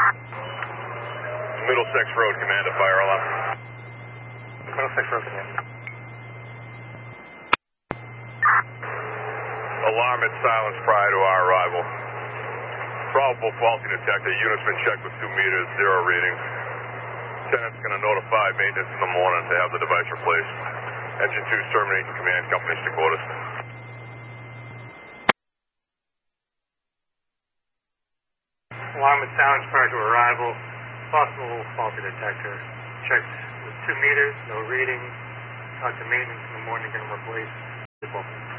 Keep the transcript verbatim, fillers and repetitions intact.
Middlesex Road, Commander, fire alarm. Middlesex Road, Commander. Alarm at silence prior to our arrival. Probable faulty detector. Unit's been checked with two meters, zero readings. Lieutenant's going to notify maintenance in the morning to have the device replaced. Engine two's terminating command companies to quarters. Alarm at silence prior to arrival. Possible faulty detector. Checked with two meters, no readings. Talk to maintenance in the morning, going to replace the